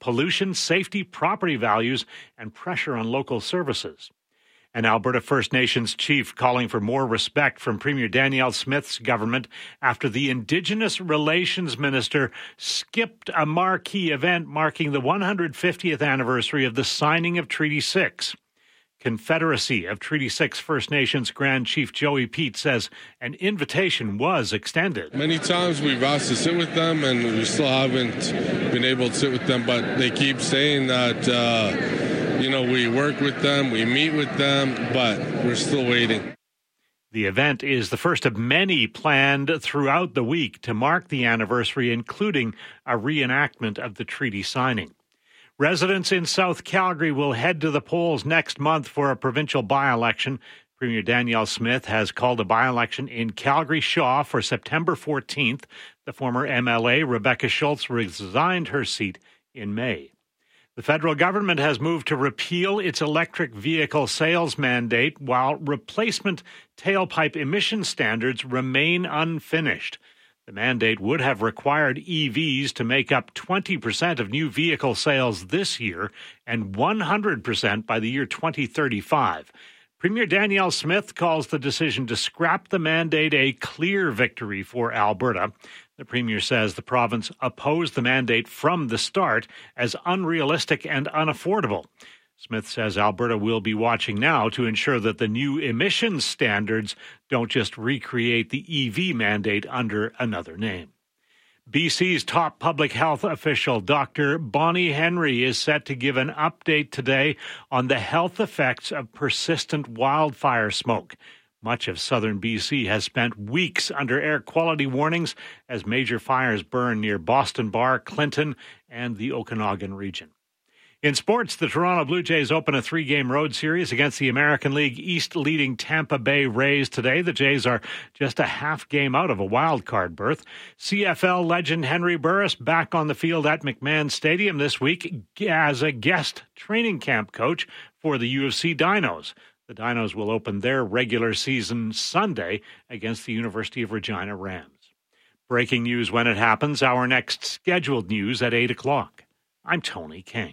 pollution, safety, property values, and pressure on local services. An Alberta First Nations chief calling for more respect from Premier Danielle Smith's government after the Indigenous Relations Minister skipped a marquee event marking the 150th anniversary of the signing of Treaty 6. Confederacy of Treaty 6 First Nations Grand Chief Joey Pete says an invitation was extended. Many times we've asked to sit with them and we still haven't been able to sit with them, but they keep saying that, we work with them, we meet with them, but we're still waiting. The event is the first of many planned throughout the week to mark the anniversary, including a reenactment of the treaty signing. Residents in South Calgary will head to the polls next month for a provincial by-election. Premier Danielle Smith has called a by-election in Calgary-Shaw for September 14th. The former MLA, Rebecca Schultz, resigned her seat in May. The federal government has moved to repeal its electric vehicle sales mandate while replacement tailpipe emission standards remain unfinished. The mandate would have required EVs to make up 20% of new vehicle sales this year and 100% by the year 2035. Premier Danielle Smith calls the decision to scrap the mandate a clear victory for Alberta. The Premier says the province opposed the mandate from the start as unrealistic and unaffordable. Smith says Alberta will be watching now to ensure that the new emissions standards don't just recreate the EV mandate under another name. BC's top public health official, Dr. Bonnie Henry, is set to give an update today on the health effects of persistent wildfire smoke. Much of southern BC has spent weeks under air quality warnings as major fires burn near Boston Bar, Clinton, and the Okanagan region. In sports, the Toronto Blue Jays open a 3-game road series against the American League East leading Tampa Bay Rays today. The Jays are just a half game out of a wild card berth. CFL legend Henry Burris back on the field at McMahon Stadium this week as a guest training camp coach for the UFC Dinos. The Dinos will open their regular season Sunday against the University of Regina Rams. Breaking news when it happens. Our next scheduled news at 8 o'clock. I'm Tony King.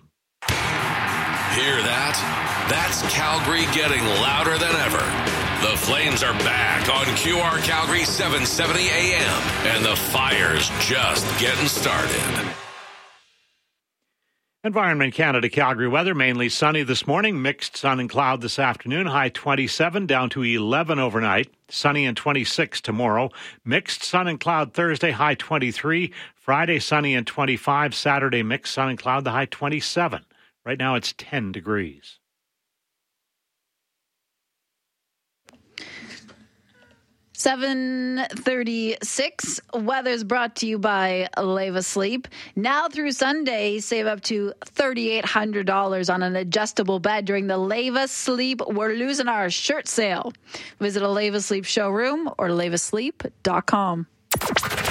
Hear that? That's Calgary getting louder than ever. The Flames are back on QR Calgary 770 AM, and the fire's just getting started. Environment Canada Calgary weather, mainly sunny this morning, mixed sun and cloud this afternoon, high 27 down to 11 overnight, sunny and 26 tomorrow, mixed sun and cloud Thursday, high 23, Friday sunny and 25, Saturday mixed sun and cloud, the high 27. Right now it's 10 degrees. $7:36. Weather's brought to you by Leva Sleep. Now through Sunday, save up to $3,800 on an adjustable bed during the Leva Sleep We're Losing Our shirt sale. Visit a Leva Sleep showroom or levasleep.com.